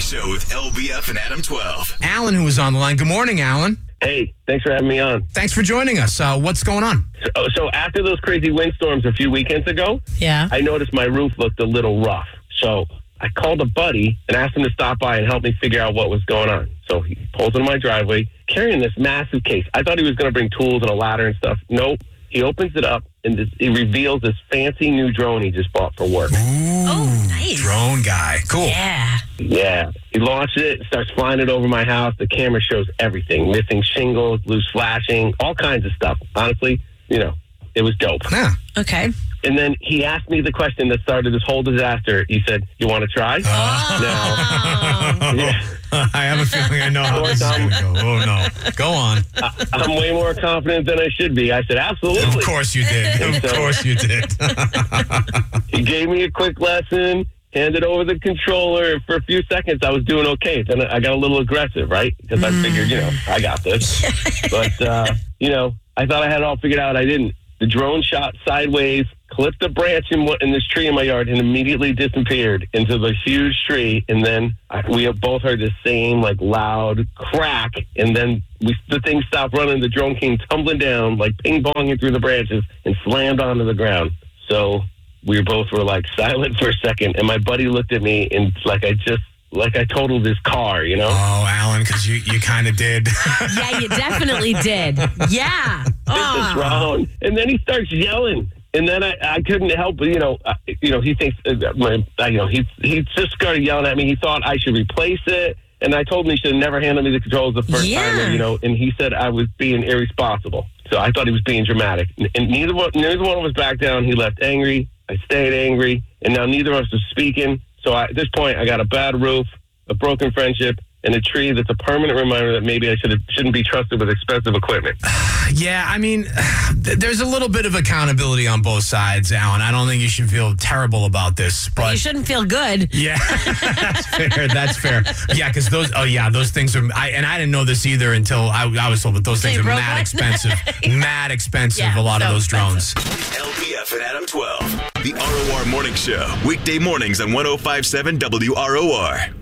Show with LBF and Adam 12. Alan, who was on the line. Good morning, Alan. Hey, thanks for having me on. Thanks for joining us. What's going on? So after those crazy windstorms a few weekends ago, I noticed my roof looked a little rough. So I called a buddy and asked him to stop by and help me figure out what was going on. So he pulls into my driveway carrying this massive case. I thought he was going to bring tools and a ladder and stuff. Nope. He opens it up and he reveals this fancy new drone he just bought for work. Ooh, oh, nice. Drone guy. Cool. Yeah. He launched it, starts flying it over my house. The camera shows everything. Missing shingles, loose flashing, all kinds of stuff. Honestly, it was dope. Yeah. Okay. And then he asked me the question that started this whole disaster. He said, "You want to try?" I have a feeling I know how this is going to go. Oh, no. Go on. I'm way more confident than I should be. I said, absolutely. Of course you did. Of course you did. He gave me a quick lesson, handed over the controller. For a few seconds, I was doing okay. Then I got a little aggressive, right? Because I figured, I got this. But, I thought I had it all figured out. I didn't. The drone shot sideways, clipped a branch in this tree in my yard, and immediately disappeared into the huge tree. And then we have both heard the same loud crack. And then the thing stopped running. The drone came tumbling down, ping-ponging through the branches, and slammed onto the ground. So we both were silent for a second. And my buddy looked at me and I totaled his car, Oh, Alan, because you kind of did. Yeah, you definitely did. Yeah. This is wrong. And then he starts yelling. And then I couldn't help but, he thinks, he just started yelling at me. He thought I should replace it. And I told him he should have never handed me the controls the first time, and he said I was being irresponsible. So I thought he was being dramatic. And neither one of us backed down. He left angry. I stayed angry. And now neither of us is speaking. So at this point, I got a bad roof, a broken friendship, and a tree that's a permanent reminder that maybe I shouldn't be trusted with expensive equipment. Yeah, I mean, there's a little bit of accountability on both sides, Alan. I don't think you should feel terrible about this. But you shouldn't feel good. Yeah, that's fair. Yeah, because those things are, I didn't know this either until I was told, but those things are mad expensive. Mad expensive, a lot of those drones. LBF and Adam 12. The ROR Morning Show. Weekday mornings on 105.7 WROR.